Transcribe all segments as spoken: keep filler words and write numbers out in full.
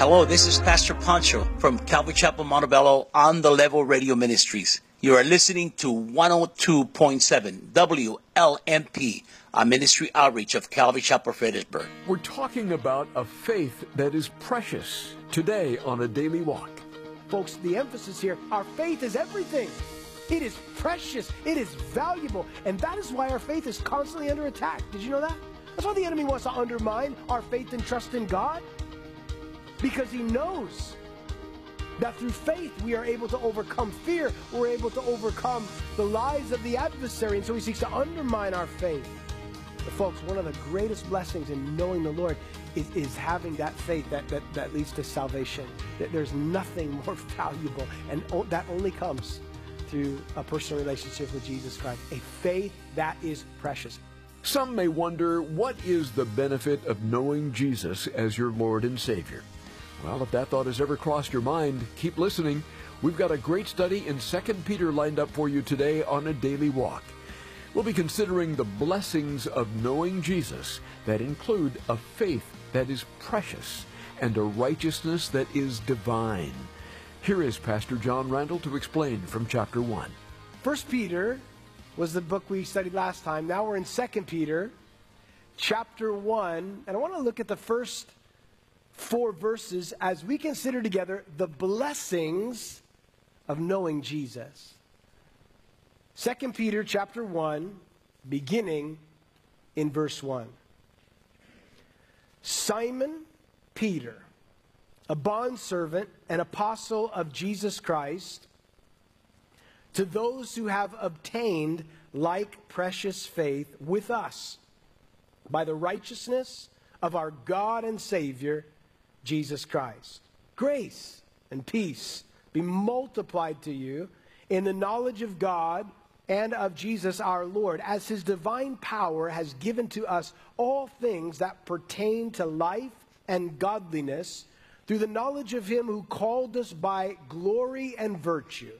Hello, this is Pastor Pancho from Calvary Chapel Montebello on the Level Radio Ministries. You are listening to one oh two point seven W L M P, a ministry outreach of Calvary Chapel, Fredericksburg. We're talking about a faith that is precious today on A Daily Walk. Folks, the emphasis here, our faith is everything. It is precious. It is valuable. And that is why our faith is constantly under attack. Did you know that? That's why the enemy wants to undermine our faith and trust in God. Because he knows that through faith we are able to overcome fear. We're able to overcome the lies of the adversary. And so he seeks to undermine our faith. But folks, one of the greatest blessings in knowing the Lord is, is having that faith that, that, that leads to salvation. That there's nothing more valuable. And o- that only comes through a personal relationship with Jesus Christ. A faith that is precious. Some may wonder, what is the benefit of knowing Jesus as your Lord and Savior? Well, if that thought has ever crossed your mind, keep listening. We've got a great study in Second Peter lined up for you today on A Daily Walk. We'll be considering the blessings of knowing Jesus that include a faith that is precious and a righteousness that is divine. Here is Pastor John Randall to explain from chapter one. First Peter was the book we studied last time. Now we're in Second Peter, chapter one. And I want to look at the first four verses as we consider together the blessings of knowing Jesus. Second Peter chapter one, beginning in verse one. Simon Peter, a bondservant and apostle of Jesus Christ, to those who have obtained like precious faith with us by the righteousness of our God and Savior, Jesus Christ. Grace and peace be multiplied to you in the knowledge of God and of Jesus our Lord, as his divine power has given to us all things that pertain to life and godliness through the knowledge of him who called us by glory and virtue,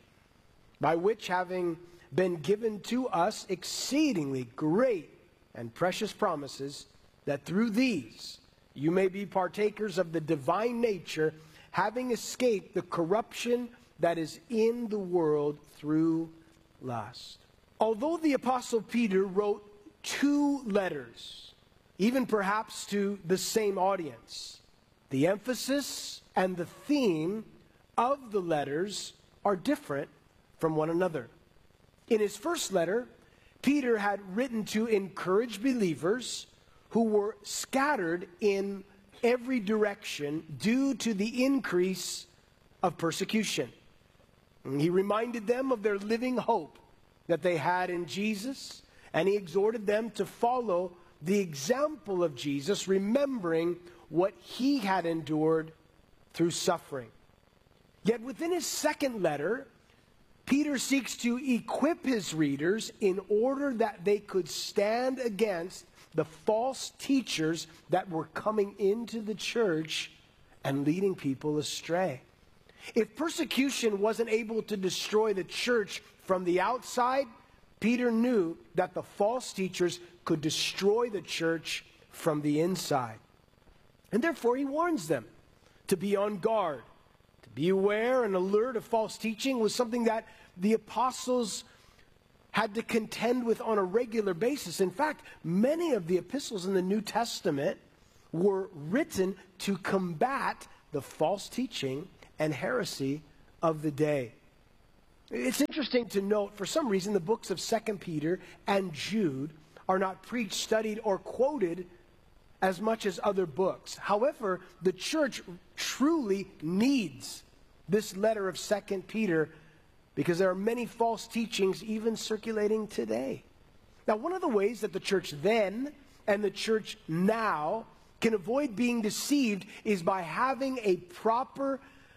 by which having been given to us exceedingly great and precious promises, that through these you may be partakers of the divine nature, having escaped the corruption that is in the world through lust. Although the Apostle Peter wrote two letters, even perhaps to the same audience, the emphasis and the theme of the letters are different from one another. In his first letter, Peter had written to encourage believers who were scattered in every direction due to the increase of persecution. And he reminded them of their living hope that they had in Jesus, and he exhorted them to follow the example of Jesus, remembering what he had endured through suffering. Yet within his second letter, Peter seeks to equip his readers in order that they could stand against the false teachers that were coming into the church and leading people astray. If persecution wasn't able to destroy the church from the outside, Peter knew that the false teachers could destroy the church from the inside. And therefore he warns them to be on guard. To be aware and alert of false teaching was something that the apostles had to contend with on a regular basis. In fact, many of the epistles in the New Testament were written to combat the false teaching and heresy of the day. It's interesting to note, for some reason, the books of Second Peter and Jude are not preached, studied, or quoted as much as other books. However, the church truly needs this letter of Second Peter because there are many false teachings even circulating today. Now, one of the ways that the church then and the church now can avoid being deceived is by having a proper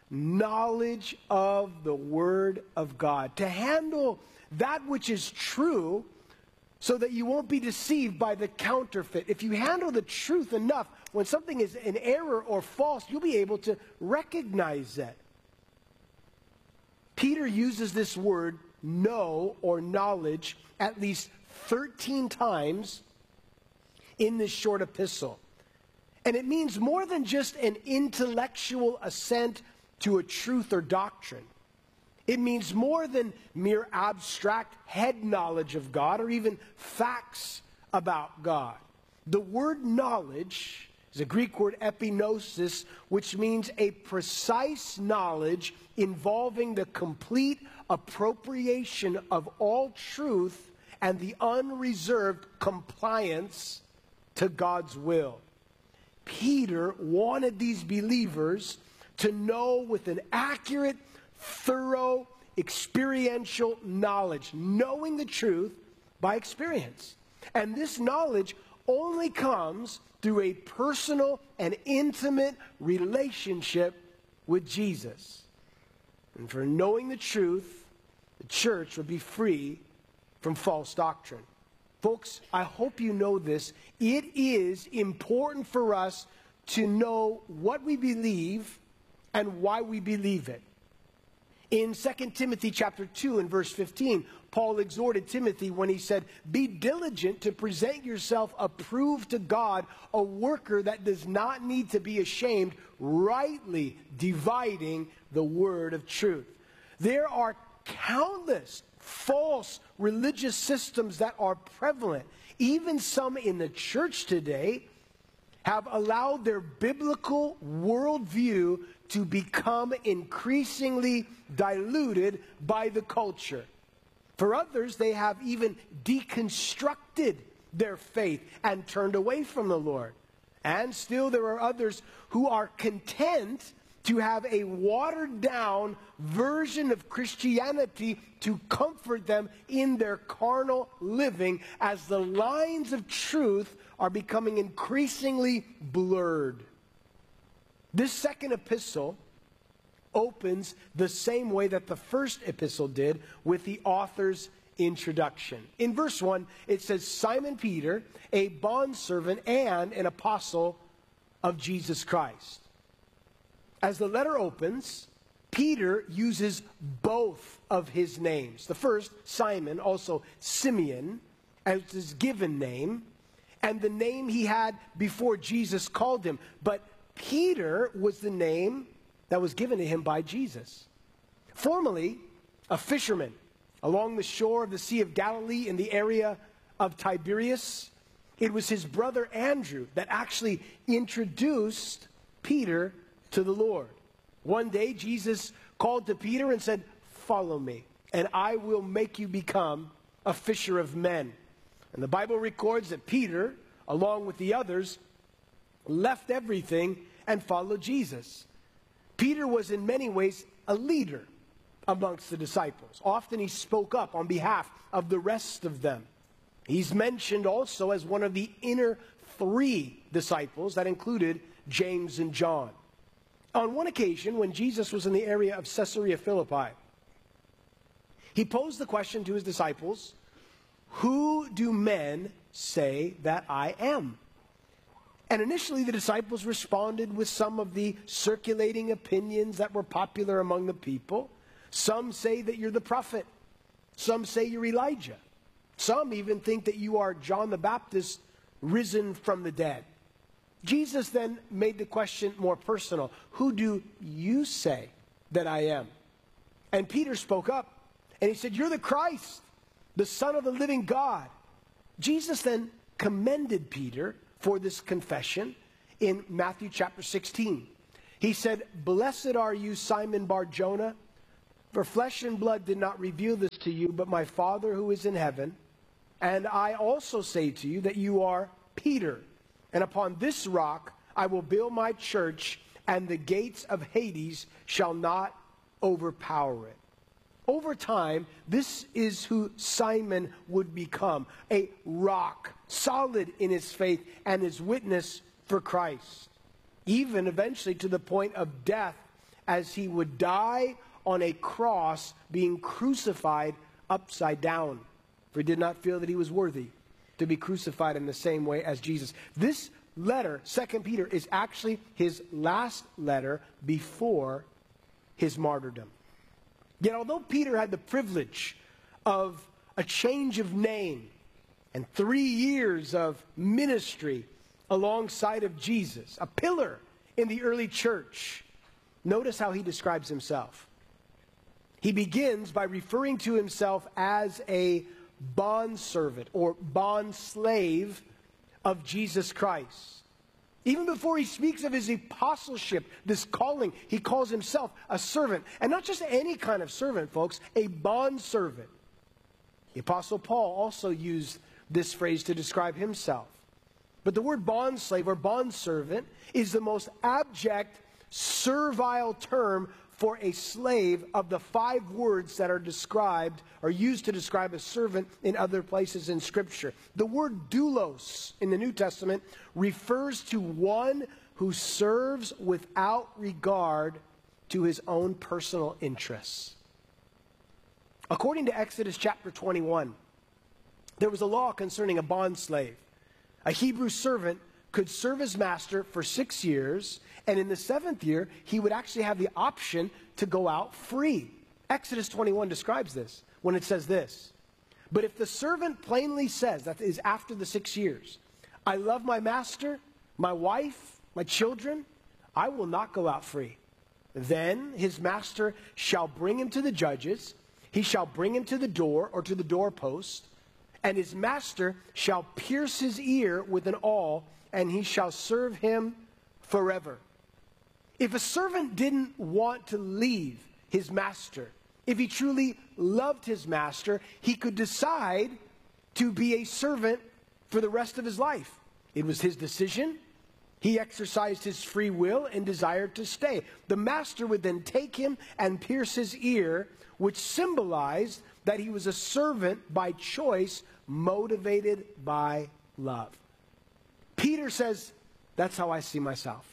knowledge of the Word of God, to handle that which is true so that you won't be deceived by the counterfeit. If you handle the truth enough, when something is an error or false, you'll be able to recognize it. Peter uses this word, know or knowledge, at least thirteen times in this short epistle. And it means more than just an intellectual assent to a truth or doctrine. It means more than mere abstract head knowledge of God or even facts about God. The word knowledge is a Greek word epignosis, which means a precise knowledge involving the complete appropriation of all truth and the unreserved compliance to God's will. Peter wanted these believers to know with an accurate, thorough, experiential knowledge, knowing the truth by experience. And this knowledge only comes through a personal and intimate relationship with Jesus. And for knowing the truth, the church would be free from false doctrine. Folks, I hope you know this. It is important for us to know what we believe and why we believe it. In Second Timothy chapter two and verse fifteen, Paul exhorted Timothy when he said, "Be diligent to present yourself approved to God, a worker that does not need to be ashamed, rightly dividing the word of truth." There are countless false religious systems that are prevalent. Even some in the church today have allowed their biblical worldview to become increasingly diluted by the culture. For others, they have even deconstructed their faith and turned away from the Lord. And still there are others who are content to have a watered-down version of Christianity to comfort them in their carnal living as the lines of truth are becoming increasingly blurred. This second epistle opens the same way that the first epistle did, with the author's introduction. In verse one, it says, "Simon Peter, a bondservant and an apostle of Jesus Christ." As the letter opens, Peter uses both of his names. The first, Simon, also Simeon, as his given name, and the name he had before Jesus called him. But Peter was the name that was given to him by Jesus. Formerly a fisherman along the shore of the Sea of Galilee in the area of Tiberias, it was his brother Andrew that actually introduced Peter to the Lord. One day Jesus called to Peter and said, "Follow me, and I will make you become a fisher of men." And the Bible records that Peter, along with the others, left everything and followed Jesus. Peter was in many ways a leader amongst the disciples. Often he spoke up on behalf of the rest of them. He's mentioned also as one of the inner three disciples that included James and John. On one occasion, when Jesus was in the area of Caesarea Philippi, he posed the question to his disciples, "Who do men say that I am?" And initially the disciples responded with some of the circulating opinions that were popular among the people. Some say that you're the prophet. Some say you're Elijah. Some even think that you are John the Baptist risen from the dead. Jesus then made the question more personal. "Who do you say that I am?" And Peter spoke up and he said, "You're the Christ, the Son of the living God." Jesus then commended Peter for this confession in Matthew chapter sixteen. He said, "Blessed are you, Simon Bar-Jonah, for flesh and blood did not reveal this to you, but my Father who is in heaven. And I also say to you that you are Peter, and upon this rock I will build my church, and the gates of Hades shall not overpower it." Over time, this is who Simon would become, a rock, solid in his faith and his witness for Christ, even eventually to the point of death as he would die on a cross being crucified upside down, for he did not feel that he was worthy to be crucified in the same way as Jesus. This letter, Second Peter, is actually his last letter before his martyrdom. Yet although Peter had the privilege of a change of name and three years of ministry alongside of Jesus, a pillar in the early church. Notice how he describes himself. He begins by referring to himself as a bondservant or bondslave of Jesus Christ. Even before he speaks of his apostleship, this calling, he calls himself a servant. And not just any kind of servant, folks, a bondservant. The Apostle Paul also used this phrase to describe himself. But the word bondslave or bondservant is the most abject, servile term for a slave of the five words that are described or used to describe a servant in other places in Scripture. The word doulos in the New Testament refers to one who serves without regard to his own personal interests. According to Exodus chapter twenty-one, there was a law concerning a bondslave. A Hebrew servant could serve his master for six years, and in the seventh year, he would actually have the option to go out free. Exodus twenty-one describes this when it says this: "But if the servant plainly says," that is after the six years, "I love my master, my wife, my children, I will not go out free. Then his master shall bring him to the judges, he shall bring him to the door or to the doorpost, and his master shall pierce his ear with an awl, and he shall serve him forever." If a servant didn't want to leave his master, if he truly loved his master, he could decide to be a servant for the rest of his life. It was his decision. He exercised his free will and desired to stay. The master would then take him and pierce his ear, which symbolized that he was a servant by choice, motivated by love. Peter says, that's how I see myself.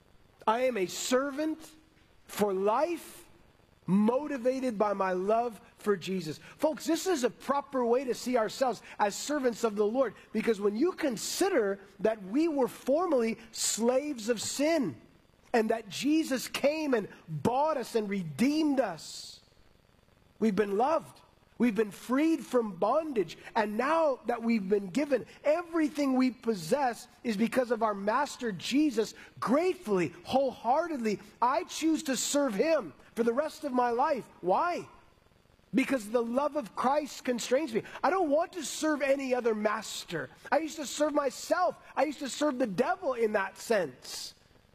I am a servant for life, motivated by my love for Jesus. Folks, this is a proper way to see ourselves as servants of the Lord, because when you consider that we were formerly slaves of sin, and that Jesus came and bought us and redeemed us, we've been loved. We've been freed from bondage. And now that we've been given everything we possess is because of our Master Jesus. Gratefully, wholeheartedly, I choose to serve him for the rest of my life. Why? Because the love of Christ constrains me. I don't want to serve any other master. I used to serve myself. I used to serve the devil in that sense.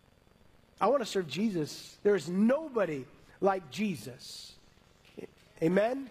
I want to serve Jesus. There is nobody like Jesus. Amen?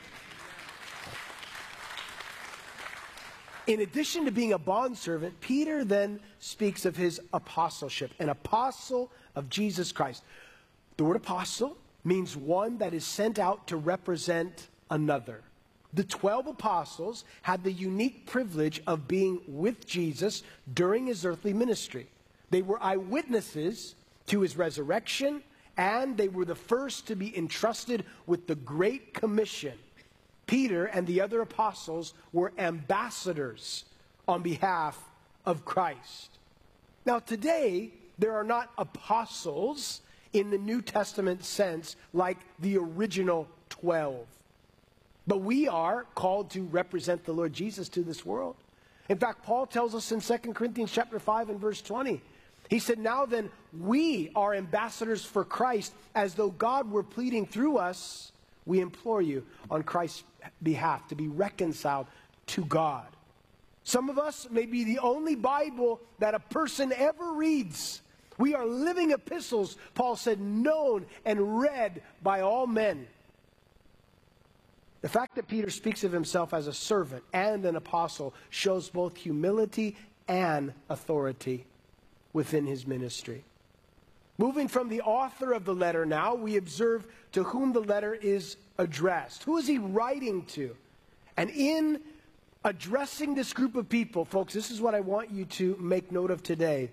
In addition to being a bondservant, Peter then speaks of his apostleship, an apostle of Jesus Christ. The word apostle means one that is sent out to represent another. The twelve apostles had the unique privilege of being with Jesus during his earthly ministry. They were eyewitnesses to his resurrection, and they were the first to be entrusted with the Great Commission. Peter and the other apostles were ambassadors on behalf of Christ. Now today, there are not apostles in the New Testament sense like the original twelve. But we are called to represent the Lord Jesus to this world. In fact, Paul tells us in Second Corinthians chapter five and verse twenty, he said, "Now then, we are ambassadors for Christ, as though God were pleading through us. We implore you on Christ's behalf to be reconciled to God." Some of us may be the only Bible that a person ever reads. We are living epistles, Paul said, known and read by all men. The fact that Peter speaks of himself as a servant and an apostle shows both humility and authority within his ministry. Moving from the author of the letter now, we observe to whom the letter is addressed. Who is he writing to? And in addressing this group of people, folks, this is what I want you to make note of today.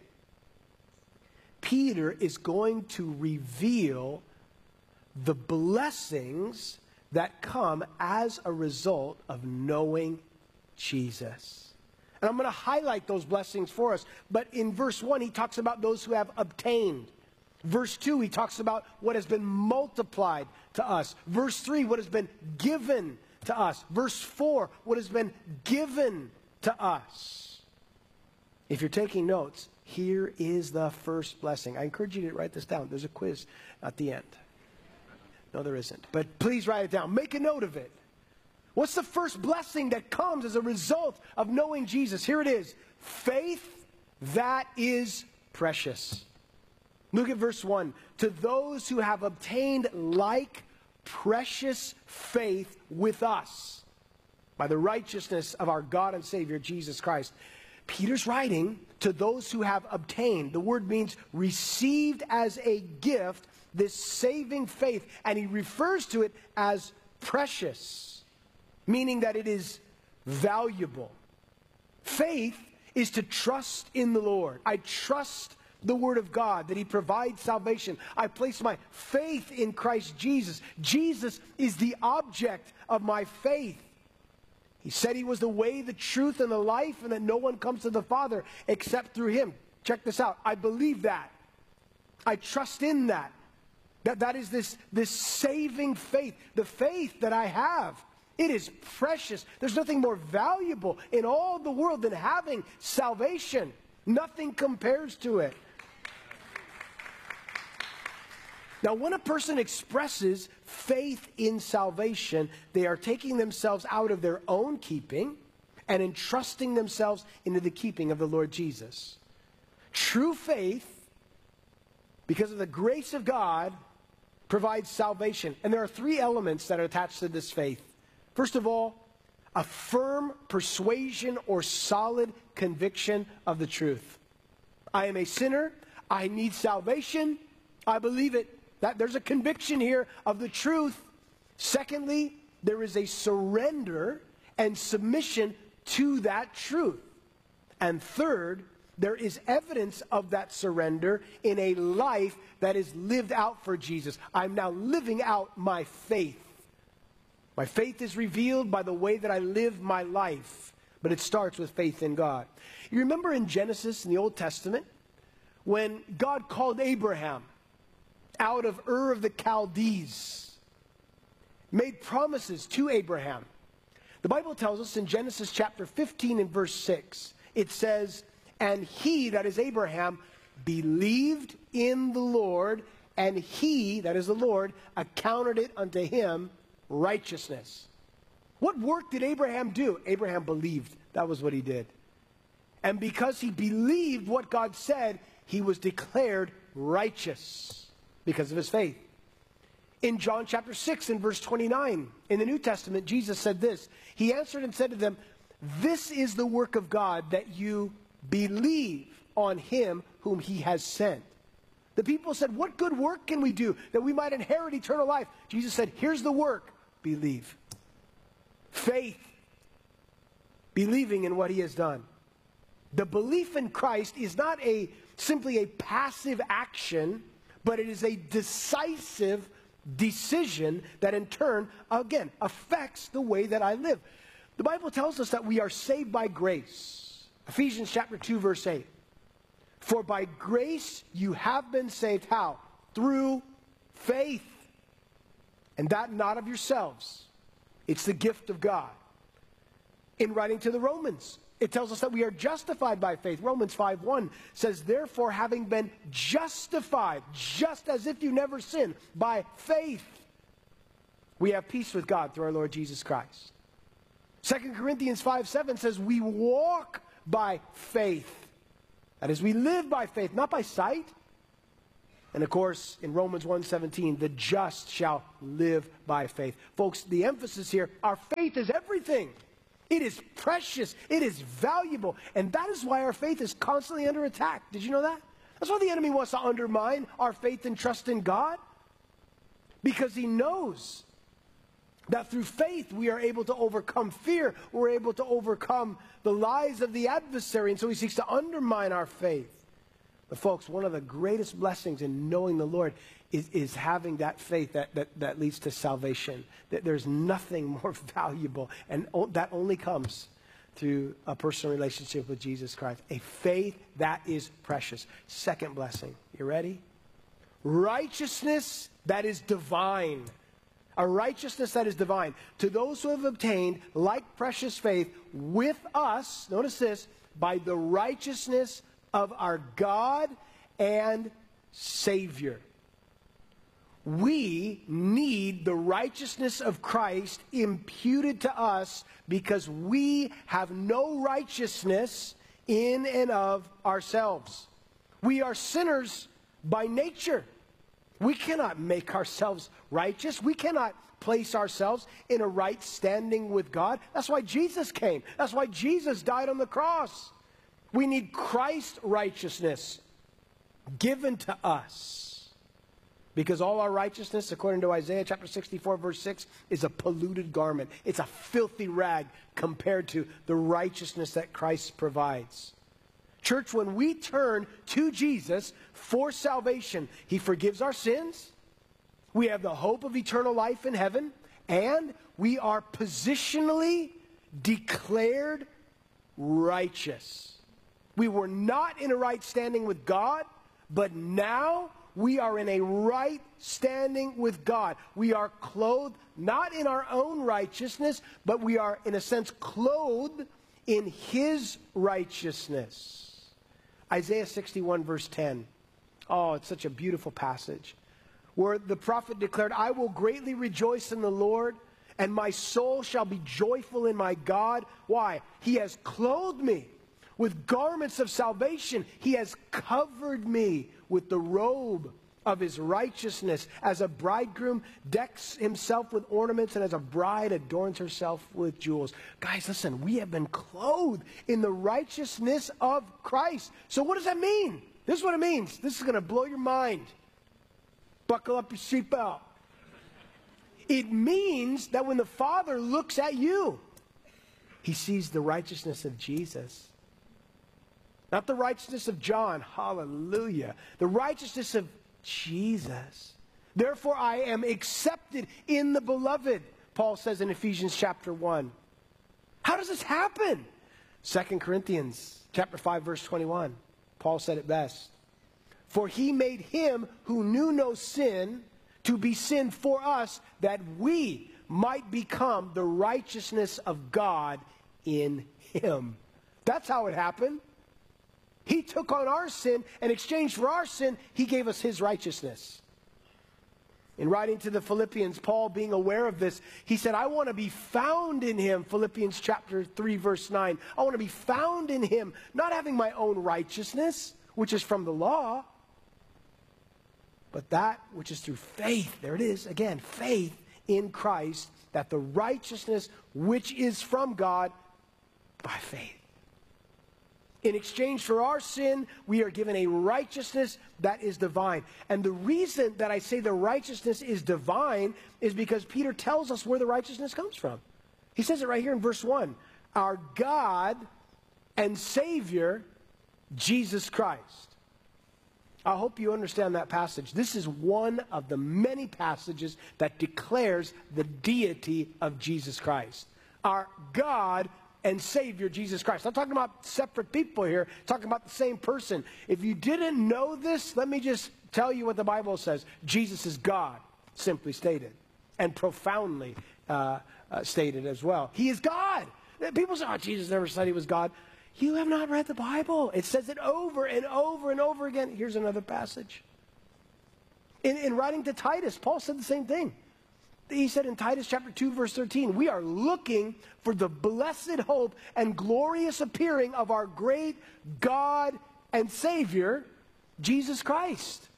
Peter is going to reveal the blessings that come as a result of knowing Jesus. And I'm going to highlight those blessings for us. But in verse one, he talks about those who have obtained. Verse two, he talks about what has been multiplied to us. Verse three, what has been given to us. Verse four, what has been given to us. If you're taking notes, here is the first blessing. I encourage you to write this down. There's a quiz at the end. No, there isn't. But please write it down. Make a note of it. What's the first blessing that comes as a result of knowing Jesus? Here it is. Faith that is precious. Look at verse one. To those who have obtained like precious faith with us by the righteousness of our God and Savior Jesus Christ. Peter's writing to those who have obtained. The word means received as a gift, this saving faith. And he refers to it as precious, meaning that it is valuable. Faith is to trust in the Lord. I trust the Word of God, that He provides salvation. I place my faith in Christ Jesus. Jesus is the object of my faith. He said He was the way, the truth, and the life, and that no one comes to the Father except through Him. Check this out. I believe that. I trust in that. That, that is this, this saving faith. The faith that I have. It is precious. There's nothing more valuable in all the world than having salvation. Nothing compares to it. Now, when a person expresses faith in salvation, they are taking themselves out of their own keeping and entrusting themselves into the keeping of the Lord Jesus. True faith, because of the grace of God, provides salvation. And there are three elements that are attached to this faith. First of all, a firm persuasion or solid conviction of the truth. I am a sinner. I need salvation. I believe it. That there's a conviction here of the truth. Secondly, there is a surrender and submission to that truth. And third, there is evidence of that surrender in a life that is lived out for Jesus. I'm now living out my faith. My faith is revealed by the way that I live my life. But it starts with faith in God. You remember in Genesis in the Old Testament, when God called Abraham out of Ur of the Chaldees, made promises to Abraham. The Bible tells us in Genesis chapter fifteen and verse six, it says, and he, that is Abraham, believed in the Lord, and he, that is the Lord, accounted it unto him righteousness. What work did Abraham do? Abraham believed. That was what he did. And because he believed what God said, he was declared righteous because of his faith. In John chapter six and verse twenty-nine, in the New Testament, Jesus said this. He answered and said to them, this is the work of God, that you believe on him whom he has sent. The people said, what good work can we do that we might inherit eternal life? Jesus said, here's the work. Believe. Faith. Believing in what he has done. The belief in Christ is not a simply a passive action, but it is a decisive decision that in turn, again, affects the way that I live. The Bible tells us that we are saved by grace. Ephesians chapter two, verse eight. For by grace you have been saved. How? Through faith. And that not of yourselves. It's the gift of God. In writing to the Romans, it tells us that we are justified by faith. Romans five one says, therefore, having been justified, just as if you never sinned, by faith, we have peace with God through our Lord Jesus Christ. Second Corinthians five seven says, we walk by faith. That is, we live by faith, not by sight. And of course, in Romans one seventeen, the just shall live by faith. Folks, the emphasis here, our faith is everything. It is precious. It is valuable. And that is why our faith is constantly under attack. Did you know that? That's why the enemy wants to undermine our faith and trust in God. Because he knows that through faith we are able to overcome fear. We're able to overcome the lies of the adversary. And so he seeks to undermine our faith. But folks, one of the greatest blessings in knowing the Lord is, is having that faith that, that, that leads to salvation. That there's nothing more valuable, and o- that only comes through a personal relationship with Jesus Christ. A faith that is precious. Second blessing. You ready? Righteousness that is divine. A righteousness that is divine. To those who have obtained like precious faith with us, notice this, by the righteousness of our God and Savior. We need the righteousness of Christ imputed to us because we have no righteousness in and of ourselves. We are sinners by nature. We cannot make ourselves righteous. We cannot place ourselves in a right standing with God. That's why Jesus came. That's why Jesus died on the cross. We need Christ's righteousness given to us. Because all our righteousness, according to Isaiah chapter sixty-four, verse six, is a polluted garment. It's a filthy rag compared to the righteousness that Christ provides. Church, when we turn to Jesus for salvation, He forgives our sins. We have the hope of eternal life in heaven. And we are positionally declared righteous. We were not in a right standing with God, but now we are in a right standing with God. We are clothed not in our own righteousness, but we are, in a sense, clothed in His righteousness. Isaiah sixty-one, verse ten. Oh, it's such a beautiful passage, where the prophet declared, I will greatly rejoice in the Lord, and my soul shall be joyful in my God. Why? He has clothed me with garments of salvation. He has covered me with the robe of His righteousness, as a bridegroom decks himself with ornaments and as a bride adorns herself with jewels. Guys, listen, we have been clothed in the righteousness of Christ. So what does that mean? This is what it means. This is going to blow your mind. Buckle up your seatbelt. It means that when the Father looks at you, He sees the righteousness of Jesus. Not the righteousness of John, hallelujah. The righteousness of Jesus. Therefore I am accepted in the beloved, Paul says in Ephesians chapter one. How does this happen? Second Corinthians chapter five, verse twenty-one. Paul said it best. For He made Him who knew no sin to be sin for us, that we might become the righteousness of God in Him. That's how it happened. He took on our sin, and in exchange for our sin, He gave us His righteousness. In writing to the Philippians, Paul, being aware of this, he said, I want to be found in Him, Philippians chapter three, verse nine. I want to be found in Him, not having my own righteousness, which is from the law, but that which is through faith. There it is, again, faith in Christ, that the righteousness which is from God by faith. In exchange for our sin, we are given a righteousness that is divine. And the reason that I say the righteousness is divine is because Peter tells us where the righteousness comes from. He says it right here in verse one. Our God and Savior, Jesus Christ. I hope you understand that passage. This is one of the many passages that declares the deity of Jesus Christ. Our God and Savior, Jesus Christ. I'm talking about separate people here, talking about the same person. If you didn't know this, let me just tell you what the Bible says. Jesus is God, simply stated, and profoundly uh, uh, stated as well. He is God. People say, oh, Jesus never said He was God. You have not read the Bible. It says it over and over and over again. Here's another passage. In, in writing to Titus, Paul said the same thing. He said in Titus chapter two, verse thirteen, we are looking for the blessed hope and glorious appearing of our great God and Savior, Jesus Christ.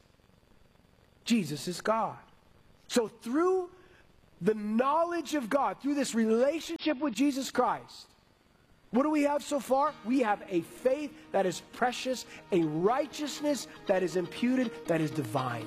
Jesus is God. So through the knowledge of God, through this relationship with Jesus Christ, what do we have so far? We have a faith that is precious, a righteousness that is imputed, that is divine.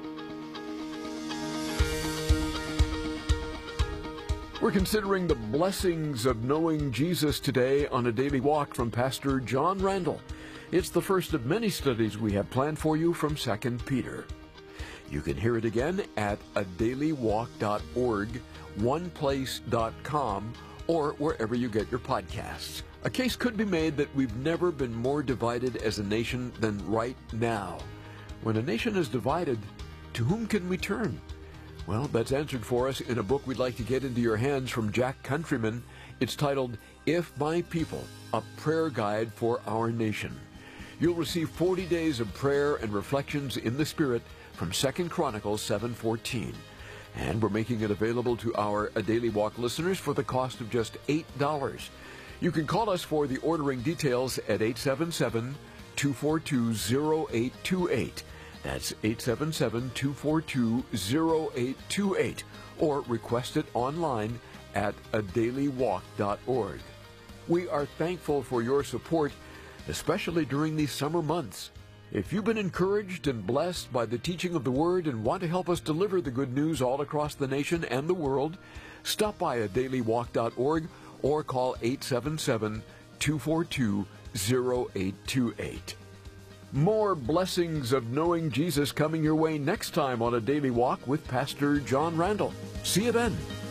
We're considering the blessings of knowing Jesus today on A Daily Walk from Pastor John Randall. It's the first of many studies we have planned for you from Second Peter. You can hear it again at a daily walk dot org, one place dot com, or wherever you get your podcasts. A case could be made that we've never been more divided as a nation than right now. When a nation is divided, to whom can we turn? Well, that's answered for us in a book we'd like to get into your hands from Jack Countryman. It's titled, If My People, a prayer guide for our nation. You'll receive forty days of prayer and reflections in the Spirit from Second Chronicles seven fourteen. And we're making it available to our A Daily Walk listeners for the cost of just eight dollars. You can call us for the ordering details at eight seven seven, two four two, zero eight two eight. That's eight seven seven, two four two, zero eight two eight. Or request it online at a daily walk dot org. We are thankful for your support, especially during these summer months. If you've been encouraged and blessed by the teaching of the Word and want to help us deliver the good news all across the nation and the world, stop by a daily walk dot org or call eight seven seven, two four two, zero eight two eight. More blessings of knowing Jesus coming your way next time on A Daily Walk with Pastor John Randall. See you then.